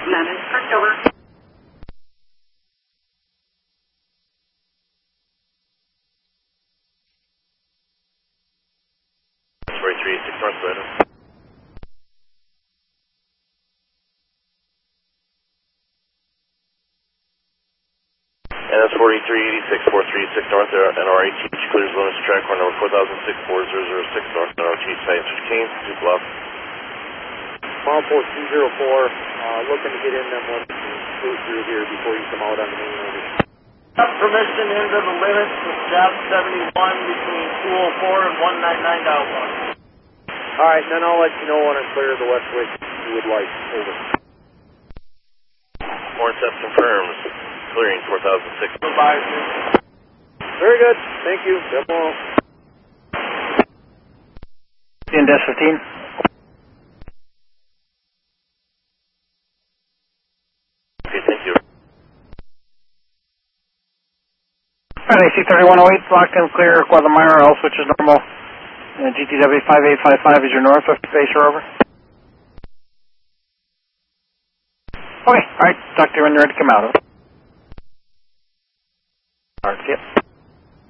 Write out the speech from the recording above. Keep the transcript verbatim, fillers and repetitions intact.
eleven, first over. forty-three, six North Toyota. And that's forty-three eighty-six, four three six North, N R H, clears limits track one number four thousand six, four zero zero six North, N R H, Science fifteen, two bluff. Mile four two zero four, uh, looking to get in them one through here before you come out on the main road. Permission into the limits with J A P seventy-one between two oh four and one ninety-nine point one. Alright, then I'll let you know when I'm clear of the west wick you would like. Over. Morset confirms. Clearing four thousand six. Very good. Thank you. Demo. In Dash fifteen. Okay, thank you. Alright, A C thirty-one oh eight, locked in clear, Guadalmira, all switches normal. Uh, G T W five eight five five is your north of facer, over. Okay, alright, talk to you when you're ready to come out.